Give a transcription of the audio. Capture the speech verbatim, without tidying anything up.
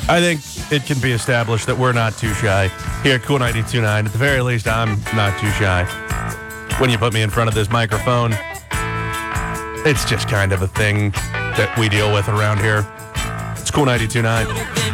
I think it can be established that we're not too shy here at Cool ninety-two point nine. At the very least, I'm not too shy. When you put me in front of this microphone, it's just kind of a thing that we deal with around here. It's Cool ninety-two point nine.